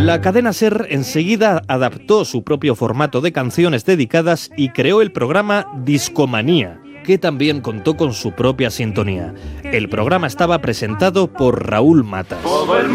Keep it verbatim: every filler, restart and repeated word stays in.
La cadena SER enseguida adaptó su propio formato de canciones dedicadas y creó el programa Discomanía, que también contó con su propia sintonía. El programa estaba presentado por Raúl Matas.